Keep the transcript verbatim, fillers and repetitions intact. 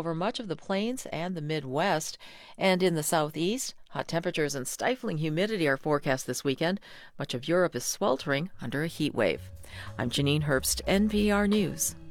over much of the plains and the Midwest. And in the southeast, hot temperatures and stifling humidity are forecast this weekend. Much of Europe is sweltering under a heat wave. I'm Janine Herbst, N P R News.